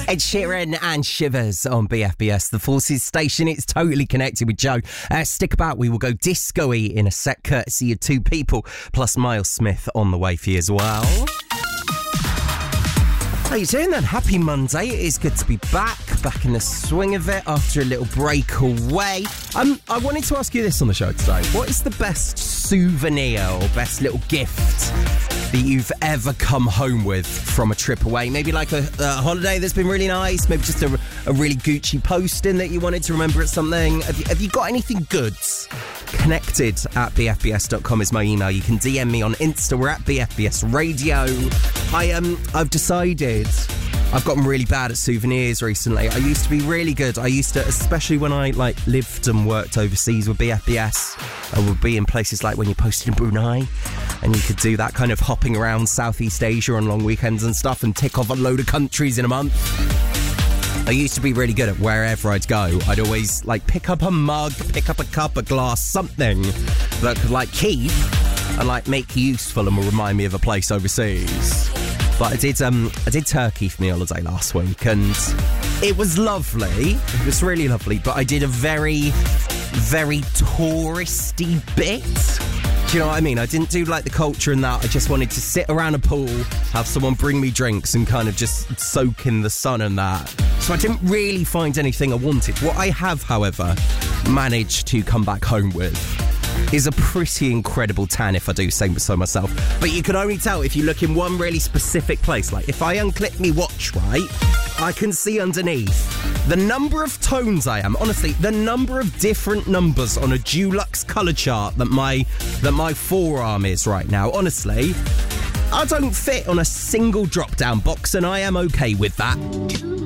Ed Sheeran and Shivers on BFBS, the Forces station. It's totally connected with Joe. Stick about, we will go disco-y in a sec, courtesy of two people, plus Miles Smith on the way for you as well. How you doing then? Happy Monday. It is good to be back in the swing of it after a little break away. I wanted to ask you this on the show today. What is the best souvenir or best little gift that you've ever come home with from a trip away? Maybe like a holiday that's been really nice, maybe just a really Gucci posting that you wanted to remember at something. Have you got anything good? Connected at bfbs.com is my email. You can DM me on Insta. We're at BFBS Radio. I've decided I've gotten really bad at souvenirs recently. I used to be really good. I used to, especially when I lived and worked overseas with BFBS. I would be in places like when you posted in Brunei, and you could do that kind of hopping around Southeast Asia on long weekends and stuff and tick off a load of countries in a month. I used to be really good at wherever I'd go. I'd always pick up a mug, pick up a cup, a glass, something that could keep and make useful and will remind me of a place overseas. But I did Turkey for my holiday last week, and it was lovely. It was really lovely, but I did a very, very touristy bit. Do you know what I mean? I didn't do the culture and that. I just wanted to sit around a pool, have someone bring me drinks and kind of just soak in the sun and that. So I didn't really find anything I wanted. What I have, however, managed to come back home with is a pretty incredible tan, if I do say so myself. But you can only tell if you look in one really specific place. If I unclip me watch, right, I can see underneath the number of tones I am. Honestly, the number of different numbers on a Dulux colour chart that my forearm is right now. Honestly, I don't fit on a single drop-down box, and I am okay with that.